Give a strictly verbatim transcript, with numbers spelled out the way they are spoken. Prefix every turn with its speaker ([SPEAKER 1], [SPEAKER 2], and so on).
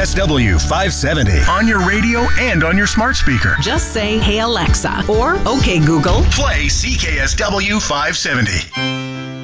[SPEAKER 1] S W five seventy. On your radio and on your smart speaker.
[SPEAKER 2] Just say, "Hey Alexa," or "Okay Google,
[SPEAKER 1] play C K S W five seventy."